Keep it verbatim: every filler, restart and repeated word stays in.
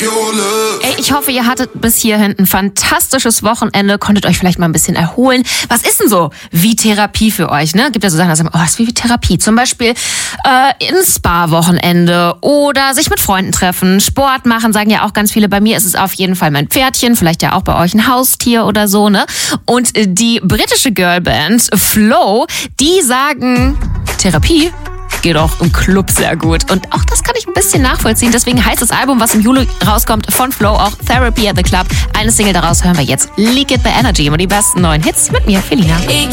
Ey, ich hoffe, ihr hattet bis hierhin ein fantastisches Wochenende, konntet euch vielleicht mal ein bisschen erholen. Was ist denn so wie Therapie für euch, ne? Gibt ja so Sachen, dass sagen, oh, das ist wie Therapie. Zum Beispiel äh, ein Spa-Wochenende oder sich mit Freunden treffen, Sport machen, sagen ja auch ganz viele. Bei mir ist es auf jeden Fall mein Pferdchen, vielleicht ja auch bei euch ein Haustier oder so, ne? Und äh, die britische Girlband Flow, die sagen, Therapie geht auch im Club sehr gut. Und auch das kann ich ein bisschen nachvollziehen. Deswegen heißt das Album, was im Juli rauskommt, von Flow auch Therapy at the Club. Eine Single daraus hören wir jetzt. Leak It bei Energy. Und die besten neuen Hits mit mir, Felina.